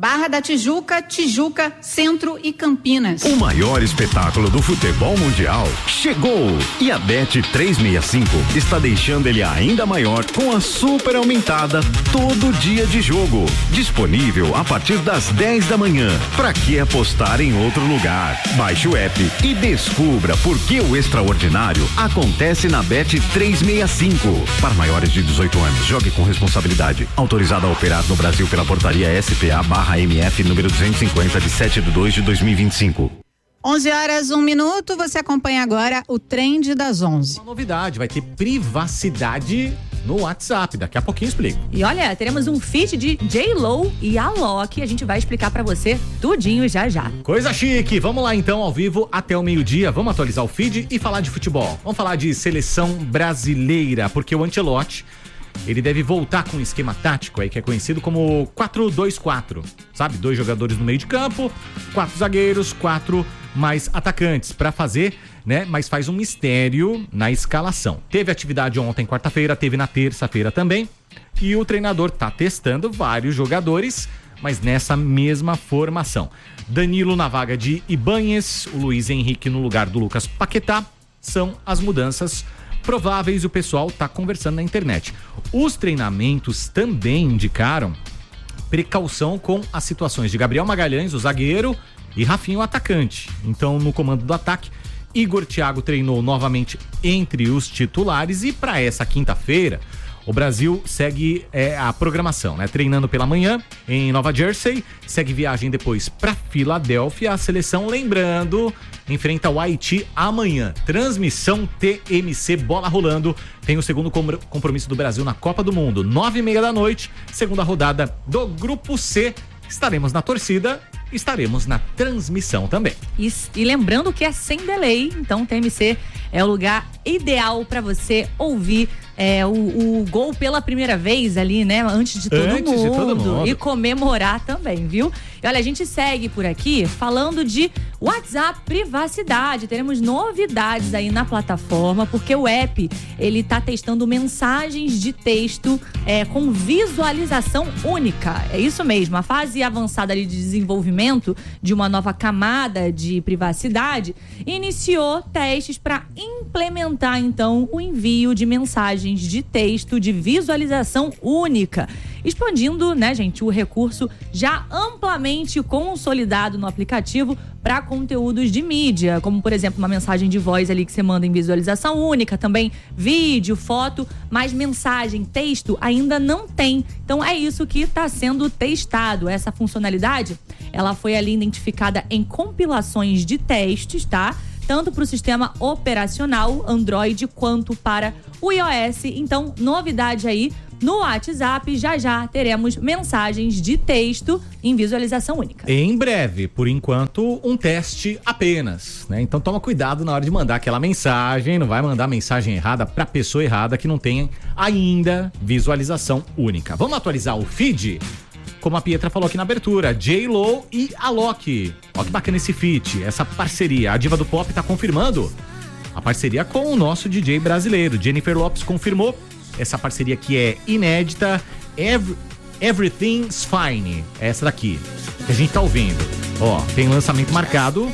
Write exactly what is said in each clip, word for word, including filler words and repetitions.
Barra da Tijuca, Tijuca, Centro e Campinas. O maior espetáculo do futebol mundial chegou e a Bet trezentos e sessenta e cinco está deixando ele ainda maior com a super aumentada todo dia de jogo. Disponível a partir das dez da manhã. Pra que apostar em outro lugar? Baixe o app e descubra por que o extraordinário acontece na Bet trezentos e sessenta e cinco. Para maiores de dezoito anos, jogue com responsabilidade. Autorizado a operar no Brasil pela portaria S P A barra M F número duzentos e cinquenta de sete de dois de dois mil e vinte e cinco. onze horas, um minuto, você acompanha agora o Trend das onze. Uma novidade, vai ter privacidade no WhatsApp, daqui a pouquinho eu explico. E olha, teremos um feat de J-Lo e Alok, a gente vai explicar pra você tudinho já já. Coisa chique, vamos lá então ao vivo até o meio-dia, vamos atualizar o feed e falar de futebol. Vamos falar de seleção brasileira, porque o Ancelotti, ele deve voltar com um esquema tático aí que é conhecido como quatro dois quatro, sabe? Dois jogadores no meio de campo, quatro zagueiros, quatro mais atacantes para fazer, né? Mas faz um mistério na escalação. Teve atividade ontem, quarta-feira, teve na terça-feira também, e o treinador tá testando vários jogadores, mas nessa mesma formação. Danilo na vaga de Ibáñez, o Luiz Henrique no lugar do Lucas Paquetá, são as mudanças prováveis. O pessoal tá conversando na internet. Os treinamentos também indicaram precaução com as situações de Gabriel Magalhães, o zagueiro, e Rafinha, o atacante. Então, no comando do ataque, Igor Thiago treinou novamente entre os titulares, e para essa quinta-feira o Brasil segue é, a programação, né? Treinando pela manhã em Nova Jersey, segue viagem depois para Filadélfia. A seleção, lembrando, enfrenta o Haiti amanhã. Transmissão T M C Bola Rolando. Tem o segundo compromisso do Brasil na Copa do Mundo, nove e meia da noite, segunda rodada do Grupo C. Estaremos na torcida, estaremos na transmissão também. E, e lembrando que é sem delay, então o T M C é o lugar ideal para você ouvir é, o, o gol pela primeira vez ali, né? Antes de todo, Antes mundo, de todo mundo. E comemorar também, viu? E olha, a gente segue por aqui falando de WhatsApp privacidade. Teremos novidades aí na plataforma, porque o app, ele tá testando mensagens de texto é, com visualização única. É isso mesmo, a fase avançada ali de desenvolvimento de uma nova camada de privacidade iniciou testes para implementar então o envio de mensagens de texto de visualização única, expandindo, né, gente, o recurso já amplamente consolidado no aplicativo para conteúdos de mídia, como por exemplo uma mensagem de voz ali que você manda em visualização única, também vídeo, foto, mas mensagem, texto ainda não tem. Então é isso que está sendo testado. Essa funcionalidade, ela foi ali identificada em compilações de testes, tá? Tanto para o sistema operacional Android quanto para o iOS. Então, novidade aí no WhatsApp, já já teremos mensagens de texto em visualização única. Em breve, por enquanto, um teste apenas, né? Então toma cuidado na hora de mandar aquela mensagem, não vai mandar mensagem errada para pessoa errada que não tem ainda visualização única. Vamos atualizar o feed? Como a Pietra falou aqui na abertura, J-Lo e Alok. Olha que bacana esse feat, essa parceria. A diva do pop tá confirmando a parceria com o nosso D J brasileiro. Jennifer Lopez confirmou essa parceria que é inédita. Every, Everything's Fine, essa daqui que a gente tá ouvindo. Ó, tem lançamento marcado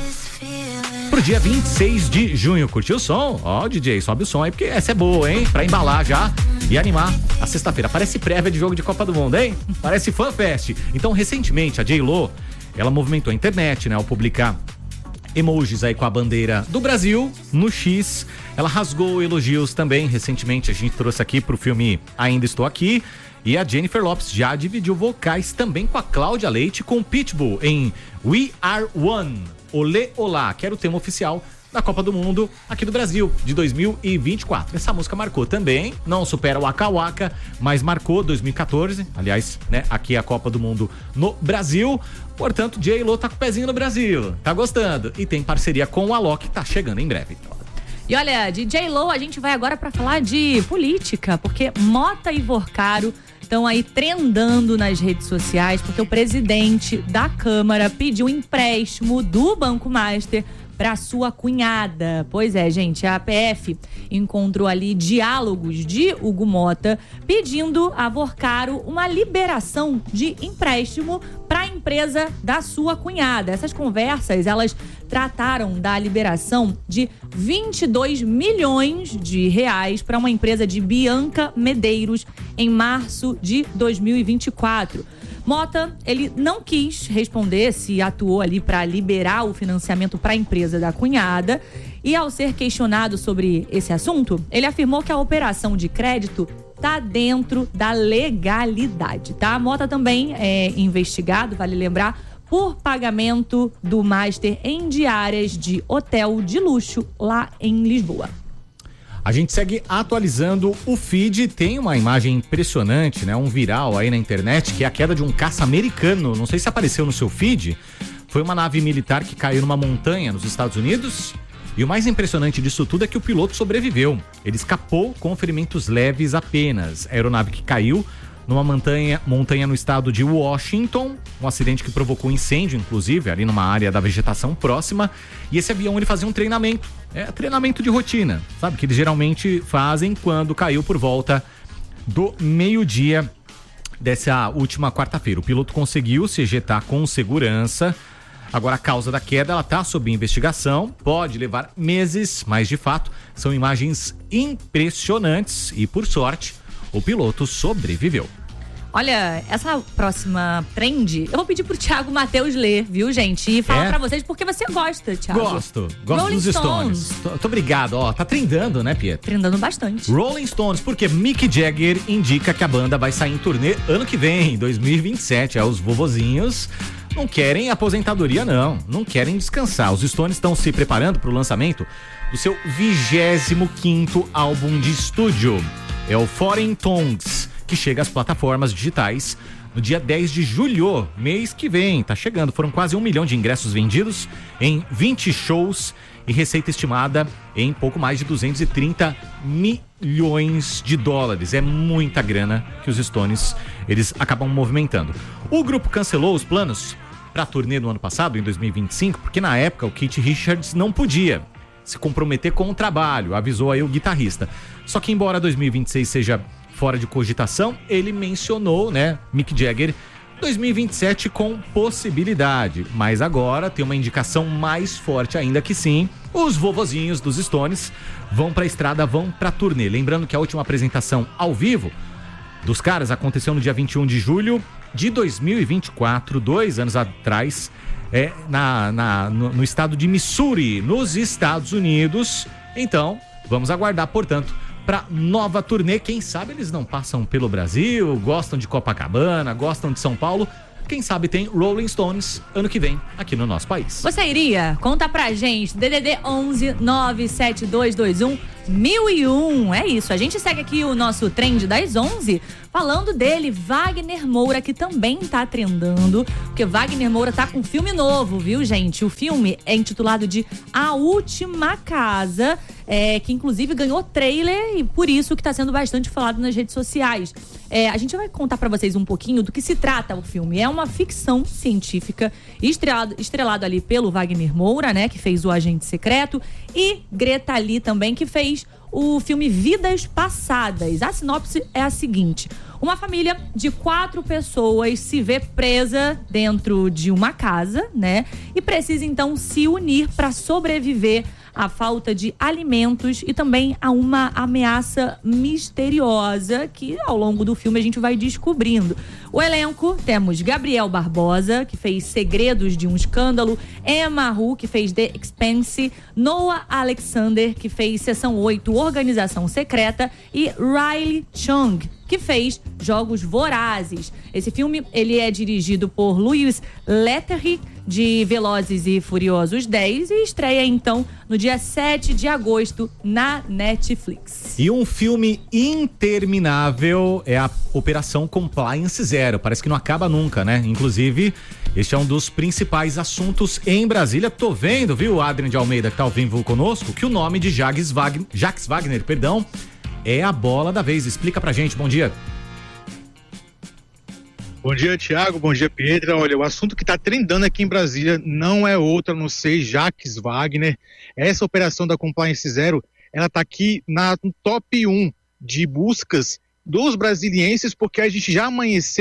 pro dia vinte e seis de junho. Curtiu o som? Ó, D J, sobe o som aí, porque essa é boa, hein? Pra embalar já e animar a sexta-feira. Parece prévia de jogo de Copa do Mundo, hein? Parece FanFest. Então, recentemente, a J-Lo, ela movimentou a internet, né? Ao publicar emojis aí com a bandeira do Brasil no X. Ela rasgou elogios também. Recentemente, a gente trouxe aqui pro filme Ainda Estou Aqui. E a Jennifer Lopez já dividiu vocais também com a Cláudia Leite, com o Pitbull em We Are One. Olê Olá, que era o tema oficial da Copa do Mundo aqui do Brasil, de dois mil e vinte e quatro. Essa música marcou também, não supera o Waka Waka, mas marcou dois mil e quatorze, aliás, né, aqui é a Copa do Mundo no Brasil. Portanto, J-Lo tá com o pezinho no Brasil, tá gostando. E tem parceria com o Alok, que tá chegando em breve. E olha, de J-Lo a gente vai agora para falar de política, porque Mota e Vorcaro estão aí trendando nas redes sociais, porque o presidente da Câmara pediu um empréstimo do Banco Master para sua cunhada. Pois é, gente, a A P F encontrou ali diálogos de Hugo Mota pedindo a Vorcaro uma liberação de empréstimo para empresa da sua cunhada. Essas conversas, elas trataram da liberação de vinte e dois milhões de reais para uma empresa de Bianca Medeiros em março de dois mil e vinte e quatro. Mota, ele não quis responder se atuou ali para liberar o financiamento para a empresa da cunhada. E ao ser questionado sobre esse assunto, ele afirmou que a operação de crédito está dentro da legalidade, tá? Mota também é investigado, vale lembrar, por pagamento do master em diárias de hotel de luxo lá em Lisboa. A gente segue atualizando o feed, tem uma imagem impressionante, né? Um viral aí na internet, que é a queda de um caça americano. Não sei se apareceu no seu feed. Foi uma nave militar que caiu numa montanha nos Estados Unidos. E o mais impressionante disso tudo é que o piloto sobreviveu. Ele escapou com ferimentos leves apenas. A aeronave que caiu numa montanha, montanha no estado de Washington, um acidente que provocou incêndio, inclusive, ali numa área da vegetação próxima. E esse avião, ele fazia um treinamento, é treinamento de rotina, sabe? Que eles geralmente fazem quando caiu por volta do meio-dia dessa última quarta-feira. O piloto conseguiu se ejetar com segurança. Agora, a causa da queda, ela está sob investigação, pode levar meses, mas de fato, são imagens impressionantes e, por sorte, o piloto sobreviveu. Olha, essa próxima trend, eu vou pedir pro Thiago Matheus ler, viu, gente? E falar É? pra vocês porque você gosta, Thiago. Gosto, gosto Rolling dos Stones. Stones. Tô, tô obrigado, ó, tá trendando, né, Pietro? Trendando bastante. Rolling Stones, porque Mick Jagger indica que a banda vai sair em turnê ano que vem, dois mil e vinte e sete. É, os vovozinhos não querem aposentadoria, não. Não querem descansar. Os Stones estão se preparando para o lançamento do seu vigésimo quinto álbum de estúdio. É o Foreign Tongues, que chega às plataformas digitais no dia dez de julho, mês que vem. Tá chegando. Foram quase um milhão de ingressos vendidos em vinte shows e receita estimada em pouco mais de duzentos e trinta milhões de dólares. É muita grana que os Stones, eles acabam movimentando. O grupo cancelou os planos para a turnê no ano passado, em dois mil e vinte e cinco, porque na época o Keith Richards não podia se comprometer com o trabalho, avisou aí o guitarrista. Só que embora dois mil e vinte e seis seja fora de cogitação, ele mencionou, né, Mick Jagger, dois mil e vinte e sete com possibilidade. Mas agora tem uma indicação mais forte ainda que sim, os vovozinhos dos Stones vão pra estrada, vão pra turnê. Lembrando que a última apresentação ao vivo dos caras aconteceu no dia vinte e um de julho de dois mil e vinte e quatro, dois anos atrás, é, na, na, no, no estado de Missouri, nos Estados Unidos. Então, vamos aguardar, portanto, para nova turnê. Quem sabe eles não passam pelo Brasil, gostam de Copacabana, gostam de São Paulo. Quem sabe tem Rolling Stones ano que vem aqui no nosso país. Você iria? Conta pra gente. D D D onze nove sete dois dois um mil e um. É isso. A gente segue aqui o nosso trend das onze, falando dele, Wagner Moura, que também tá trendando, porque Wagner Moura tá com um filme novo, viu, gente? O filme é intitulado de A Última Casa, é, que inclusive ganhou trailer e por isso que tá sendo bastante falado nas redes sociais. É, a gente vai contar pra vocês um pouquinho do que se trata o filme. É uma ficção científica estrelado, estrelado ali pelo Wagner Moura, né, que fez O Agente Secreto, e Greta Lee também, que fez o filme Vidas Passadas. A sinopse é a seguinte: uma família de quatro pessoas se vê presa dentro de uma casa, né? E precisa então se unir para sobreviver à falta de alimentos e também a uma ameaça misteriosa que ao longo do filme a gente vai descobrindo. O elenco, temos Gabriel Barbosa, que fez Segredos de um Escândalo, Emma Hu, que fez The Expanse, Noah Alexander, que fez Seção oito, Organização Secreta, e Riley Chung, que fez Jogos Vorazes. Esse filme, ele é dirigido por Louis Leterrier, de Velozes e Furiosos dez, e estreia então no dia sete de agosto na Netflix. E um filme interminável é a Operação Compliance Zero. Parece que não acaba nunca, né? Inclusive, este é um dos principais assuntos em Brasília. Tô vendo, viu, Adrian de Almeida, que tá ao vivo conosco, que o nome de Jacques Wagner, Jacques Wagner, perdão, é a bola da vez. Explica pra gente, bom dia. Bom dia, Thiago. Bom dia, Pietra. Olha, o assunto que está trendando aqui em Brasília não é outro, a não ser Jacques Wagner. Essa operação da Compliance Zero, ela está aqui na, no top um de buscas dos brasilienses, porque a gente já amanheceu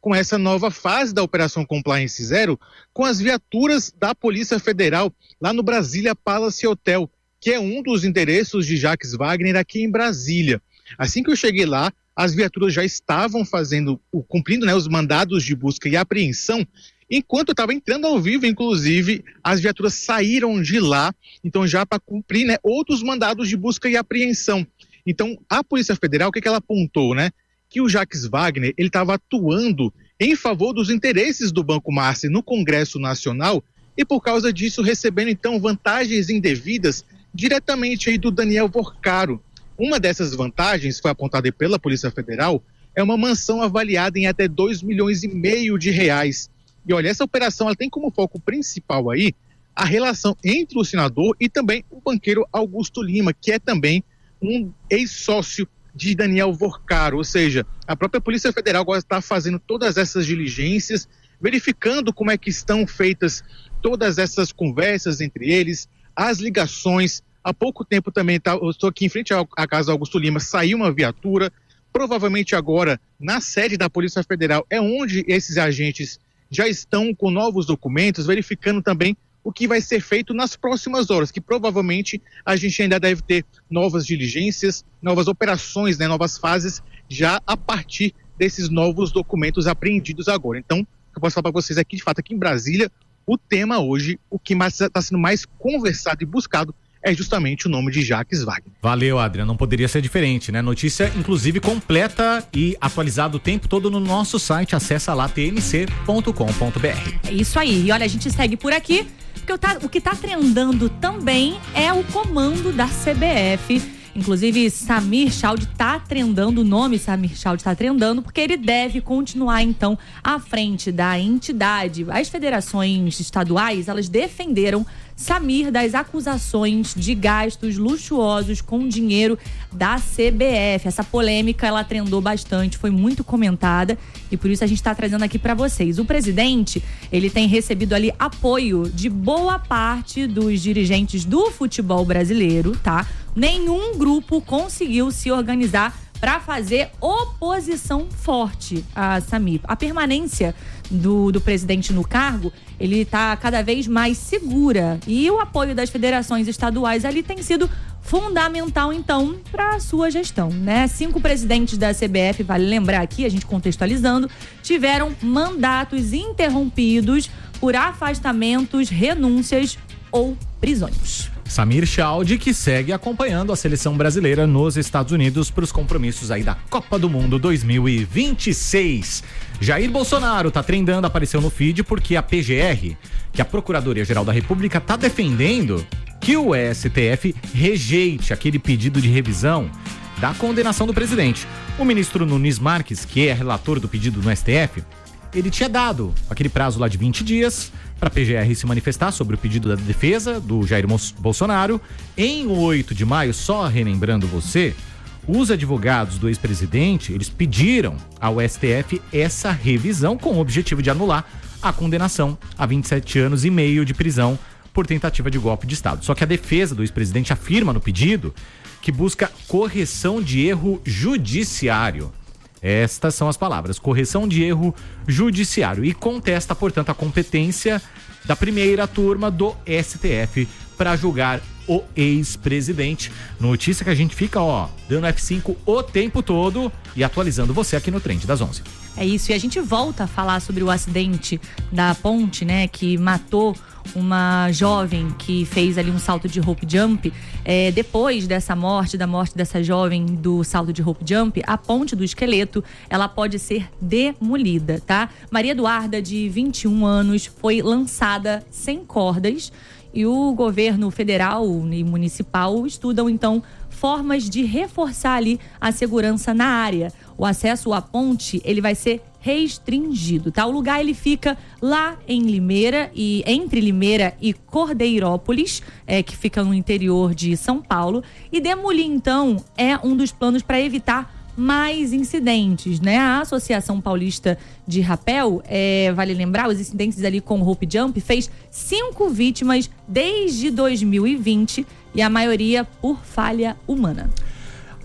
com essa nova fase da Operação Compliance Zero, com as viaturas da Polícia Federal lá no Brasília Palace Hotel, que é um dos endereços de Jacques Wagner aqui em Brasília. Assim que eu cheguei lá, as viaturas já estavam fazendo, cumprindo, né, os mandados de busca e apreensão. Enquanto eu estava entrando ao vivo, inclusive, as viaturas saíram de lá, então já para cumprir, né, outros mandados de busca e apreensão. Então, a Polícia Federal, o que, que ela apontou, né? Que o Jacques Wagner ele estava atuando em favor dos interesses do Banco Master no Congresso Nacional e, por causa disso, recebendo, então, vantagens indevidas diretamente aí do Daniel Vorcaro. Uma dessas vantagens, foi apontada pela Polícia Federal, é uma mansão avaliada em até dois milhões e meio de reais. E olha, essa operação ela tem como foco principal aí a relação entre o senador e também o banqueiro Augusto Lima, que é também um ex-sócio de Daniel Vorcaro, ou seja, a própria Polícia Federal agora está fazendo todas essas diligências, verificando como é que estão feitas todas essas conversas entre eles, as ligações. Há pouco tempo também, tá, eu estou aqui em frente à casa Augusto Lima, saiu uma viatura, provavelmente agora na sede da Polícia Federal é onde esses agentes já estão com novos documentos, verificando também o que vai ser feito nas próximas horas, que provavelmente a gente ainda deve ter novas diligências, novas operações, né, novas fases, já a partir desses novos documentos apreendidos agora. Então, eu posso falar para vocês aqui, de fato, aqui em Brasília, o tema hoje, o que está sendo mais conversado e buscado é justamente o nome de Jacques Wagner. Valeu, Adriano. Não poderia ser diferente, né? Notícia, inclusive, completa e atualizada o tempo todo no nosso site. Acessa lá, t m c ponto com ponto b r. É isso aí. E olha, a gente segue por aqui, porque o, tá, o que tá trendando também é o comando da C B F. Inclusive, Samir Chaude tá trendando, o nome Samir Chaude tá trendando, porque ele deve continuar, então, à frente da entidade. As federações estaduais, elas defenderam Samir das acusações de gastos luxuosos com dinheiro da C B F. Essa polêmica, ela trendou bastante, foi muito comentada e por isso a gente está trazendo aqui para vocês. O presidente, ele tem recebido ali apoio de boa parte dos dirigentes do futebol brasileiro, tá? Nenhum grupo conseguiu se organizar para fazer oposição forte a Samir. A permanência do, do presidente no cargo, ele está cada vez mais segura e o apoio das federações estaduais ali tem sido fundamental, então, para a sua gestão, né? Cinco presidentes da C B F, vale lembrar aqui, a gente contextualizando, tiveram mandatos interrompidos por afastamentos, renúncias ou prisões. Samir Chaude, que segue acompanhando a seleção brasileira nos Estados Unidos para os compromissos aí da Copa do Mundo dois mil e vinte e seis. Jair Bolsonaro tá trendando, apareceu no feed porque a P G R, que é a Procuradoria-Geral da República, tá defendendo que o S T F rejeite aquele pedido de revisão da condenação do presidente. O ministro Nunes Marques, que é relator do pedido no S T F, ele tinha dado aquele prazo lá de vinte dias para a P G R se manifestar sobre o pedido da defesa do Jair Bolsonaro. Em oito de maio, só relembrando você, os advogados do ex-presidente, eles pediram ao S T F essa revisão com o objetivo de anular a condenação a vinte e sete anos e meio de prisão por tentativa de golpe de Estado. Só que a defesa do ex-presidente afirma no pedido que busca correção de erro judiciário. Estas são as palavras, correção de erro judiciário, e contesta, portanto, a competência da primeira turma do S T F para julgar o ex-presidente. Notícia que a gente fica, ó, dando F cinco o tempo todo e atualizando você aqui no Trend das onze. É isso, e a gente volta a falar sobre o acidente da ponte, né, que matou uma jovem que fez ali um salto de rope jump. É, depois dessa morte, da morte dessa jovem do salto de rope jump, a ponte do esqueleto, ela pode ser demolida, tá? Maria Eduarda, de vinte e um anos, foi lançada sem cordas e o governo federal e municipal estudam, então, formas de reforçar ali a segurança na área. O acesso à ponte, ele vai ser restringido, tá? O lugar, ele fica lá em Limeira, e entre Limeira e Cordeirópolis, é, que fica no interior de São Paulo, e demolir, então, é um dos planos para evitar mais incidentes, né? A Associação Paulista de Rapel, é, vale lembrar, os incidentes ali com o rope jump fez cinco vítimas desde dois mil e vinte e a maioria por falha humana.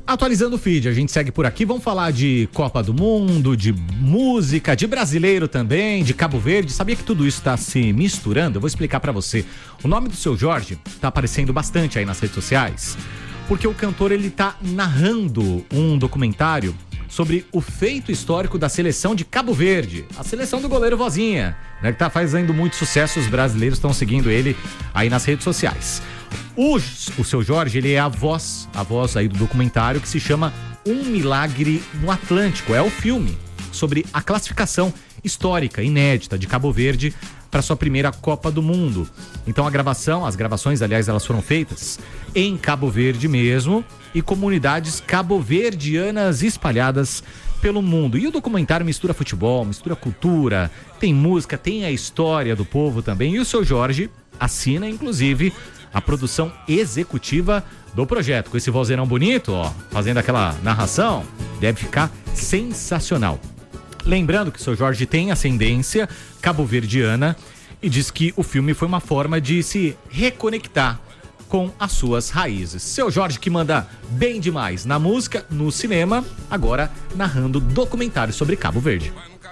Atualizando o feed, a gente segue por aqui, vamos falar de Copa do Mundo, de música, de brasileiro também, de Cabo Verde. Sabia que tudo isso está se misturando? Eu vou explicar pra você. O nome do Seu Jorge tá aparecendo bastante aí nas redes sociais, porque o cantor ele tá narrando um documentário sobre o feito histórico da seleção de Cabo Verde, a seleção do goleiro Vozinha, né, que tá fazendo muito sucesso, os brasileiros estão seguindo ele aí nas redes sociais. O, o Seu Jorge, ele é a voz, a voz aí do documentário que se chama Um Milagre no Atlântico. É o filme sobre a classificação histórica, inédita de Cabo Verde para sua primeira Copa do Mundo. Então a gravação, as gravações, aliás, elas foram feitas em Cabo Verde mesmo e comunidades cabo-verdianas espalhadas pelo mundo. E o documentário mistura futebol, mistura cultura, tem música, tem a história do povo também. E o Seu Jorge assina, inclusive, a produção executiva do projeto. Com esse vozeirão bonito, ó, fazendo aquela narração, deve ficar sensacional. Lembrando que o Seu Jorge tem ascendência cabo-verdiana e diz que o filme foi uma forma de se reconectar com as suas raízes. Seu Jorge que manda bem demais na música, no cinema, agora narrando documentário sobre Cabo Verde.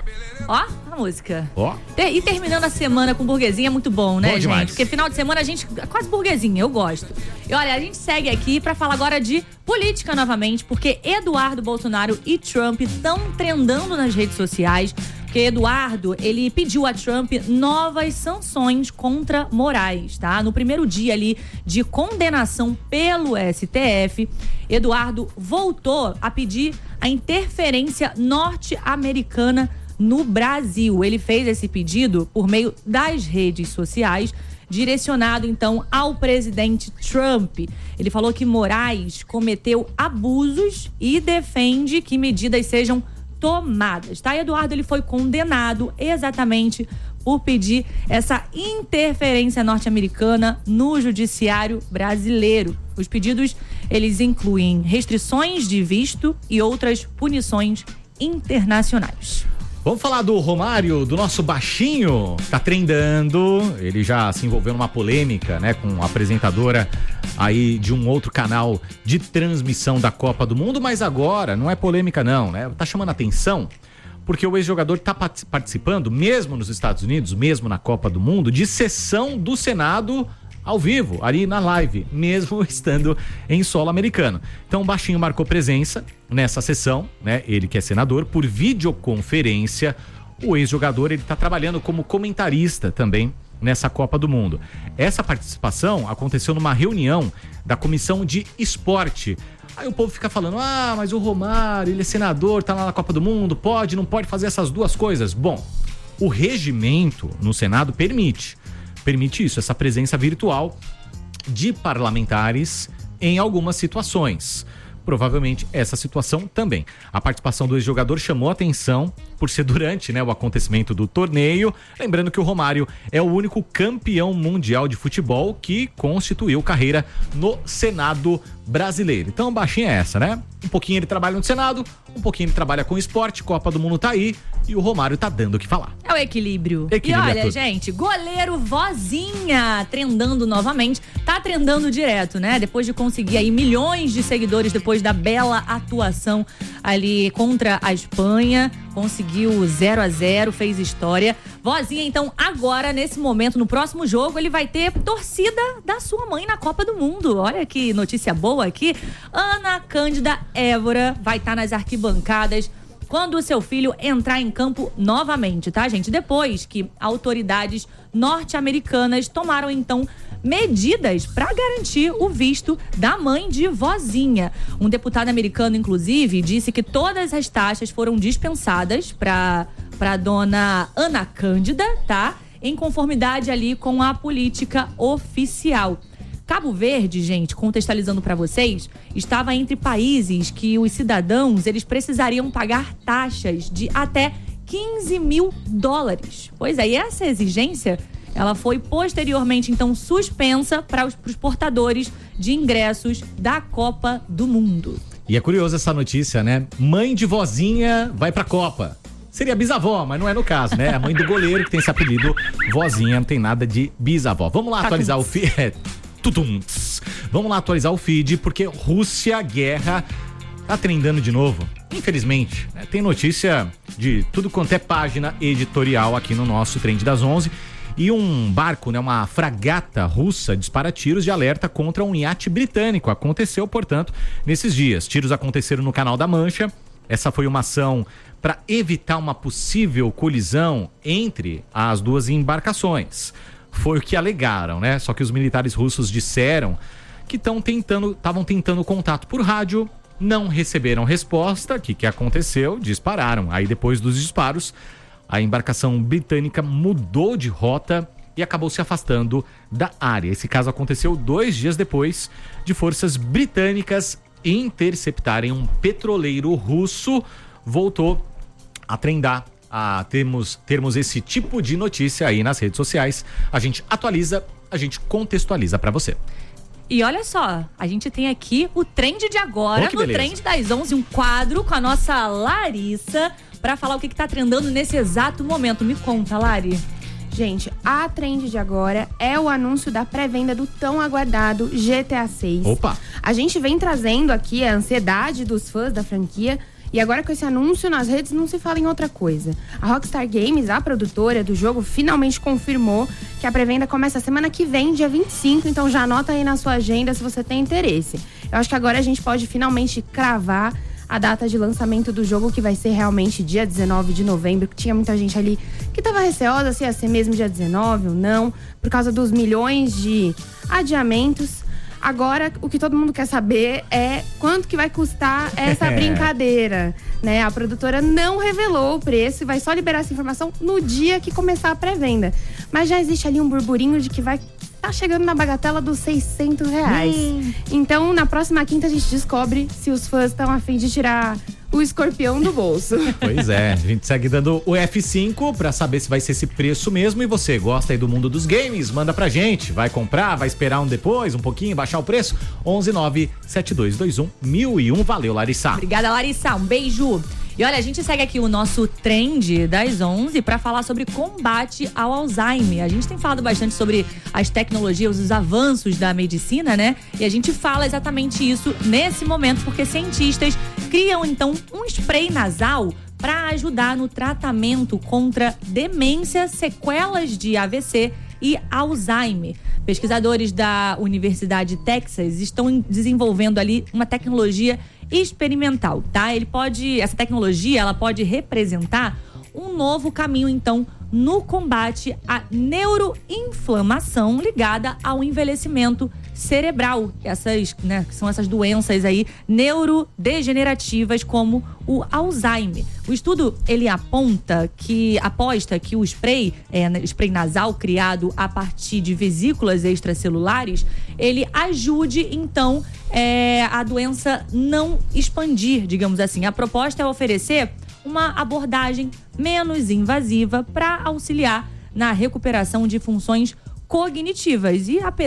Ó, a música. Ó. E terminando a semana com burguesinha é muito bom, né, Bom gente? demais. Porque final de semana a gente é quase burguesinha, eu gosto. E olha, a gente segue aqui pra falar agora de política novamente, porque Eduardo Bolsonaro e Trump estão trendando nas redes sociais. Porque Eduardo, ele pediu a Trump novas sanções contra Moraes, tá? No primeiro dia ali de condenação pelo S T F, Eduardo voltou a pedir a interferência norte-americana no Brasil. Ele fez esse pedido por meio das redes sociais, direcionado então ao presidente Trump. Ele falou que Moraes cometeu abusos e defende que medidas sejam tomadas, tá? Eduardo, ele foi condenado exatamente por pedir essa interferência norte-americana no judiciário brasileiro. Os pedidos, eles incluem restrições de visto e outras punições internacionais. Vamos falar do Romário, do nosso baixinho, tá trendando, ele já se envolveu numa polêmica, né, com a apresentadora aí de um outro canal de transmissão da Copa do Mundo, mas agora não é polêmica não, né, tá chamando atenção porque o ex-jogador tá participando, mesmo nos Estados Unidos, mesmo na Copa do Mundo, de sessão do Senado ao vivo, ali na live, mesmo estando em solo americano. Então o baixinho marcou presença nessa sessão, né? Ele que é senador, por videoconferência. O ex-jogador, ele tá trabalhando como comentarista também nessa Copa do Mundo. Essa participação aconteceu numa reunião da Comissão de Esporte. Aí o povo fica falando, ah, mas o Romário, ele é senador, tá lá na Copa do Mundo, pode, não pode fazer essas duas coisas? Bom, o regimento no Senado permite. Permite isso, essa presença virtual de parlamentares em algumas situações. Provavelmente essa situação também. A participação do ex-jogador chamou atenção por ser durante, né, o acontecimento do torneio. Lembrando que o Romário é o único campeão mundial de futebol que constituiu carreira no Senado brasileiro. Então a baixinha é essa, né? Um pouquinho ele trabalha no Senado, um pouquinho ele trabalha com esporte, Copa do Mundo tá aí e o Romário tá dando o que falar. É o equilíbrio. Equilíbrio e olha, é tudo. gente, goleiro Vozinha trendando novamente. Tá trendando direto, né? Depois de conseguir aí milhões de seguidores depois da bela atuação ali contra a Espanha. Conseguiu zero a zero, fez história. Vozinha, então, agora, nesse momento, no próximo jogo, ele vai ter torcida da sua mãe na Copa do Mundo. Olha que notícia boa aqui. Ana Cândida Évora vai estar nas arquibancadas quando o seu filho entrar em campo novamente, tá, gente? Depois que autoridades norte-americanas tomaram, então, medidas para garantir o visto da mãe de Vozinha. Um deputado americano, inclusive, disse que todas as taxas foram dispensadas para para dona Ana Cândida, tá? Em conformidade ali com a política oficial. Cabo Verde, gente, contextualizando para vocês, estava entre países que os cidadãos, eles precisariam pagar taxas de até quinze mil dólares. Pois é, e essa exigência, ela foi posteriormente, então, suspensa para os portadores de ingressos da Copa do Mundo. E é curioso essa notícia, né? Mãe de Vozinha vai pra Copa. Seria bisavó, mas não é no caso, né? A mãe do goleiro que tem esse apelido Vozinha, não tem nada de bisavó. Vamos lá atualizar o feed. É, tutum. Vamos lá atualizar o feed, porque Rússia, guerra tá trendando de novo. Infelizmente, né? Tem notícia de tudo quanto é página editorial aqui no nosso Trend das onze. E um barco, né, uma fragata russa dispara tiros de alerta contra um iate britânico. Aconteceu, portanto, nesses dias. Tiros aconteceram no Canal da Mancha. Essa foi uma ação para evitar uma possível colisão entre as duas embarcações. Foi o que alegaram, né? Só que os militares russos disseram que estão tentando, estavam tentando contato por rádio, não receberam resposta. O que, que aconteceu? Dispararam. Aí depois dos disparos, a embarcação britânica mudou de rota e acabou se afastando da área. Esse caso aconteceu dois dias depois de forças britânicas interceptarem um petroleiro russo. Voltou a trendar, a termos, termos esse tipo de notícia aí nas redes sociais. A gente atualiza, a gente contextualiza para você. E olha só, a gente tem aqui o Trend de agora, oh, no Trend das onze, um quadro com a nossa Larissa, para falar o que, que tá trendando nesse exato momento. Me conta, Lari. Gente, a trend de agora é o anúncio da pré-venda do tão aguardado G T A seis. Opa! A gente vem trazendo aqui a ansiedade dos fãs da franquia e agora com esse anúncio nas redes não se fala em outra coisa. A Rockstar Games, a produtora do jogo, finalmente confirmou que a pré-venda começa semana que vem, dia vinte e cinco, então já anota aí na sua agenda se você tem interesse. Eu acho que agora a gente pode finalmente cravar a data de lançamento do jogo, que vai ser realmente dia dezenove de novembro, que tinha muita gente ali que estava receosa se ia ser mesmo dia dezenove ou não, por causa dos milhões de adiamentos. Agora, o que todo mundo quer saber é quanto que vai custar essa brincadeira, né? A produtora não revelou o preço e vai só liberar essa informação no dia que começar a pré-venda. Mas já existe ali um burburinho de que vai tá chegando na bagatela dos seiscentos reais. Hum. Então, na próxima quinta, a gente descobre se os fãs estão a fim de tirar o escorpião do bolso. Pois é, a gente segue dando o F cinco pra saber se vai ser esse preço mesmo. E você gosta aí do mundo dos games? Manda pra gente. Vai comprar? Vai esperar um depois, um pouquinho, baixar o preço? onze nove sete dois dois um mil e um. Valeu, Larissa. Obrigada, Larissa. Um beijo. E olha, a gente segue aqui o nosso Trend das onze para falar sobre combate ao Alzheimer. A gente tem falado bastante sobre as tecnologias, os avanços da medicina, né? E a gente fala exatamente isso nesse momento, porque cientistas criam, então, um spray nasal para ajudar no tratamento contra demência, sequelas de A V C e Alzheimer. Pesquisadores da Universidade de Texas estão desenvolvendo ali uma tecnologia experimental, tá? Ele pode, essa tecnologia, ela pode representar um novo caminho, então, no combate à neuroinflamação ligada ao envelhecimento cerebral. Essas, né, são essas doenças aí neurodegenerativas como o Alzheimer. O estudo, ele aponta que, aposta que o spray, é, spray nasal criado a partir de vesículas extracelulares, ele ajude, então, é, a doença não expandir, digamos assim. A proposta é oferecer uma abordagem menos invasiva para auxiliar na recuperação de funções cognitivas. E apesar